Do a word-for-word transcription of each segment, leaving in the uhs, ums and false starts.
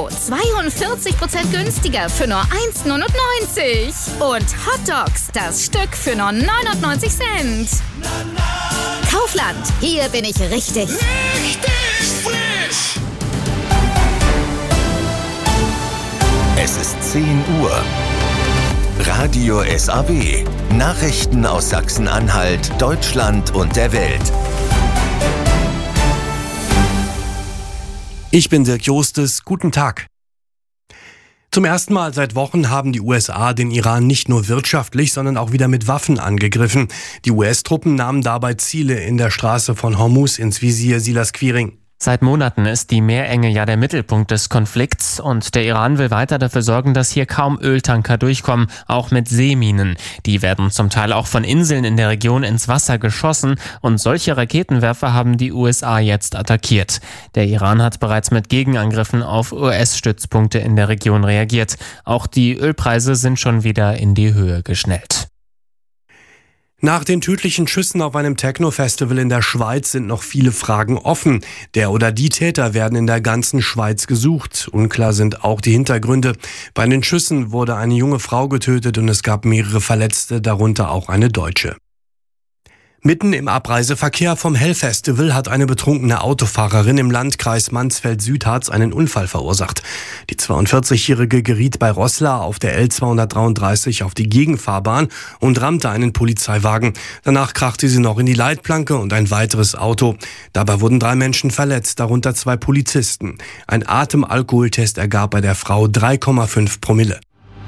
Bio, zweiundvierzig Prozent günstiger für nur eins Komma neunundneunzig. Und Hot Dogs, das Stück für nur neunundneunzig Cent. Kaufland, hier bin ich richtig. Richtig frisch! Es ist zehn Uhr. Radio S A W. Nachrichten aus Sachsen-Anhalt, Deutschland und der Welt. Ich bin Dirk Jostes. Guten Tag. Zum ersten Mal seit Wochen haben die U S A den Iran nicht nur wirtschaftlich, sondern auch wieder mit Waffen angegriffen. Die U S-Truppen nahmen dabei Ziele in der Straße von Hormuz ins Visier. Silas Quiring. Seit Monaten ist die Meerenge ja der Mittelpunkt des Konflikts und der Iran will weiter dafür sorgen, dass hier kaum Öltanker durchkommen, auch mit Seeminen. Die werden zum Teil auch von Inseln in der Region ins Wasser geschossen und solche Raketenwerfer haben die U S A jetzt attackiert. Der Iran hat bereits mit Gegenangriffen auf U S-Stützpunkte in der Region reagiert. Auch die Ölpreise sind schon wieder in die Höhe geschnellt. Nach den tödlichen Schüssen auf einem Techno-Festival in der Schweiz sind noch viele Fragen offen. Der oder die Täter werden in der ganzen Schweiz gesucht. Unklar sind auch die Hintergründe. Bei den Schüssen wurde eine junge Frau getötet und es gab mehrere Verletzte, darunter auch eine Deutsche. Mitten im Abreiseverkehr vom Hellfestival hat eine betrunkene Autofahrerin im Landkreis Mansfeld-Südharz einen Unfall verursacht. Die zweiundvierzigjährige geriet bei Roßla auf der L zweihundertdreiunddreißig auf die Gegenfahrbahn und rammte einen Polizeiwagen. Danach krachte sie noch in die Leitplanke und ein weiteres Auto. Dabei wurden drei Menschen verletzt, darunter zwei Polizisten. Ein Atemalkoholtest ergab bei der Frau drei Komma fünf Promille.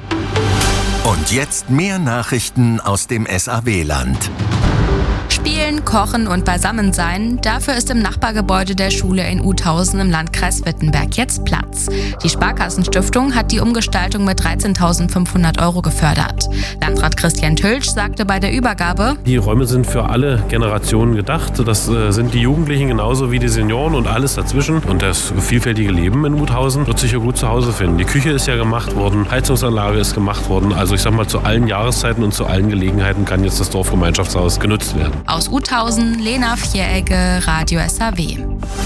Und jetzt mehr Nachrichten aus dem S A W-Land. Spielen, kochen und beisammen sein, dafür ist im Nachbargebäude der Schule in Uthausen im Landkreis Wittenberg jetzt Platz. Die Sparkassenstiftung hat die Umgestaltung mit dreizehntausendfünfhundert Euro gefördert. Landrat Christian Tölsch sagte bei der Übergabe: Die Räume sind für alle Generationen gedacht. Das äh, sind die Jugendlichen genauso wie die Senioren und alles dazwischen. Und das vielfältige Leben in Uthausen wird sich ja gut zu Hause finden. Die Küche ist ja gemacht worden, Heizungsanlage ist gemacht worden. Also ich sag mal, zu allen Jahreszeiten und zu allen Gelegenheiten kann jetzt das Dorfgemeinschaftshaus genutzt werden. Aus Uthausen, Lena Vieregge, Radio S A W.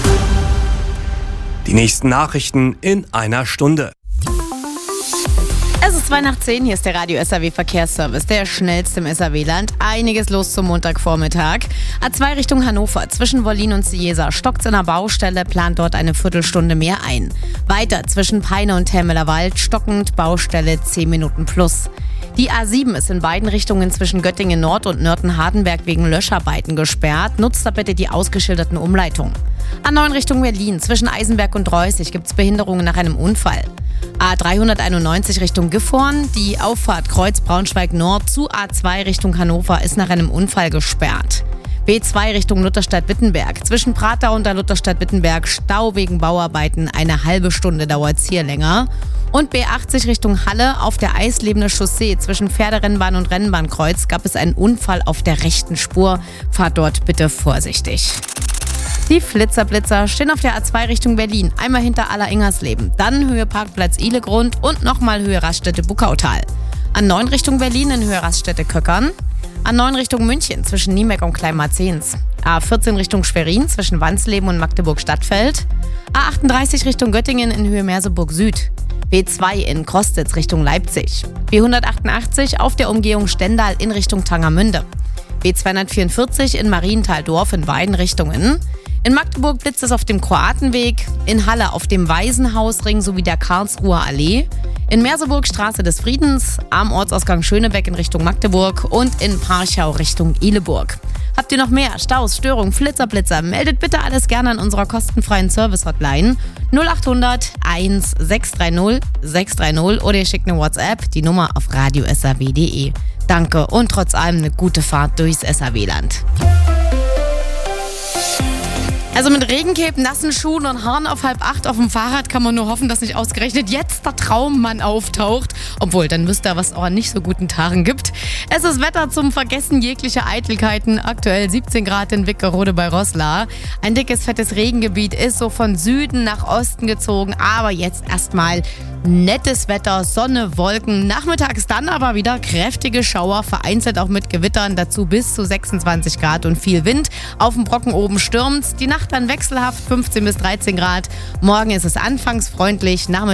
Die nächsten Nachrichten in einer Stunde. Es ist zwei nach zehn, hier ist der Radio S A W Verkehrsservice, der schnellste im S A W-Land. Einiges los zum Montagvormittag. A zwei Richtung Hannover, zwischen Wollin und Ciesa, stockt's in der Baustelle, plant dort eine Viertelstunde mehr ein. Weiter zwischen Peine und Termeler Wald, stockend, Baustelle zehn Minuten plus. Die A sieben ist in beiden Richtungen zwischen Göttingen Nord und Nörten-Hardenberg wegen Löscharbeiten gesperrt. Nutzt da bitte die ausgeschilderten Umleitungen. A neun Richtung Berlin, zwischen Eisenberg und Reußig gibt es Behinderungen nach einem Unfall. A dreihunderteinundneunzig Richtung Gifhorn, die Auffahrt Kreuz Braunschweig Nord zu A zwei Richtung Hannover ist nach einem Unfall gesperrt. B zwei Richtung Lutherstadt-Wittenberg. Zwischen Pratau und der Lutherstadt-Wittenberg Stau wegen Bauarbeiten. Eine halbe Stunde dauert es hier länger. Und B achtzig Richtung Halle auf der Eislebene Chaussee zwischen Pferderennbahn und Rennbahnkreuz gab es einen Unfall auf der rechten Spur. Fahrt dort bitte vorsichtig. Die Flitzerblitzer stehen auf der A zwei Richtung Berlin, einmal hinter Aller-Ingersleben, dann Höhe Parkplatz Ihlegrund und nochmal Höhe Raststätte Buckautal. A neun Richtung Berlin in Höhe Raststätte Köckern. A neun Richtung München zwischen Niemeck und Kleinmarzens. A vierzehn Richtung Schwerin zwischen Wansleben und Magdeburg-Stadtfeld. A achtunddreißig Richtung Göttingen in Höhe Merseburg Süd. B zwei in Krostitz Richtung Leipzig. B hundertachtundachtzig auf der Umgehung Stendal in Richtung Tangermünde. B zweihundertvierundvierzig in Marienthal-Dorf in beiden Richtungen. In Magdeburg blitzt es auf dem Kroatenweg, in Halle auf dem Waisenhausring sowie der Karlsruher Allee, in Merseburg Straße des Friedens, am Ortsausgang Schönebeck in Richtung Magdeburg und in Parchau Richtung Ihleburg. Habt ihr noch mehr Staus, Störungen, Flitzerblitzer? Meldet bitte alles gerne an unserer kostenfreien Service-Hotline null achthundert eins sechs drei null sechs drei null oder ihr schickt eine WhatsApp, die Nummer auf radio s a w punkt d e. Danke und trotz allem eine gute Fahrt durchs S A W-Land. Also mit Regencape, nassen Schuhen und Haaren auf halb acht auf dem Fahrrad kann man nur hoffen, dass nicht ausgerechnet jetzt der Traummann auftaucht. Obwohl, dann wisst ihr, was es auch an nicht so guten Tagen gibt. Es ist Wetter zum Vergessen jeglicher Eitelkeiten. Aktuell siebzehn Grad in Wickerode bei Roßla. Ein dickes, fettes Regengebiet ist so von Süden nach Osten gezogen. Aber jetzt erstmal nettes Wetter, Sonne, Wolken. Nachmittags dann aber wieder kräftige Schauer, vereinzelt auch mit Gewittern. Dazu bis zu sechsundzwanzig Grad und viel Wind. Auf dem Brocken oben stürmt's. Die Nacht dann wechselhaft, fünfzehn bis dreizehn Grad. Morgen ist es anfangs freundlich, nachmittags